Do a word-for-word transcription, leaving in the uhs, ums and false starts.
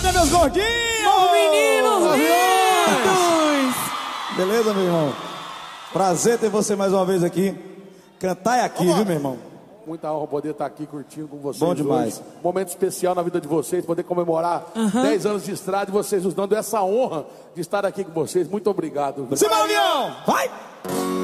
Cadê meus gordinhos? Bom, meninos lindos! Beleza, meu irmão? Prazer ter você mais uma vez aqui. Cantar é aqui, viu, meu irmão? Muita honra poder estar aqui curtindo com vocês. Bom demais. Hoje. Momento especial na vida de vocês, poder comemorar Uhum. dez anos de estrada e vocês nos dando essa honra de estar aqui com vocês. Muito obrigado. Simão Avião, vai!